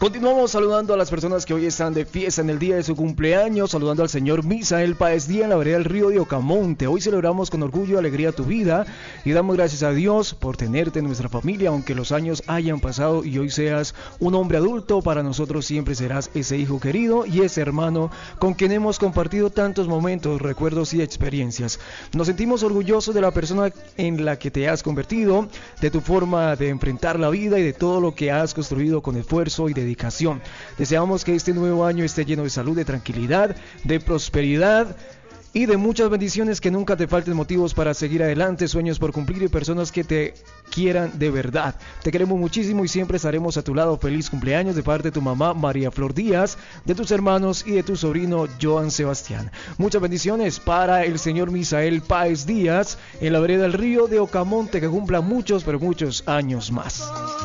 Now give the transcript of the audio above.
Continuamos saludando a las personas que hoy están de fiesta en el día de su cumpleaños, saludando al señor Misael Páez Díaz en la vereda del Río de Ocamonte. Hoy celebramos con orgullo y alegría tu vida y damos gracias a Dios por tenerte en nuestra familia, aunque los años hayan pasado y hoy seas un hombre adulto. Para nosotros siempre serás ese hijo querido y ese hermano con quien hemos compartido tantos momentos, recuerdos y experiencias. Nos sentimos orgullosos de la persona en la que te has convertido, de tu forma de enfrentar la vida y de todo lo que has construido con esfuerzo y dedicación. Deseamos que este nuevo año esté lleno de salud, de tranquilidad, de prosperidad y de muchas bendiciones, que nunca te falten motivos para seguir adelante, sueños por cumplir y personas que te quieran de verdad. Te queremos muchísimo y siempre estaremos a tu lado. Feliz cumpleaños de parte de tu mamá María Flor Díaz, de tus hermanos y de tu sobrino Joan Sebastián. Muchas bendiciones para el señor Misael Páez Díaz en la vereda del Río de Ocamonte, que cumpla muchos, pero muchos años más.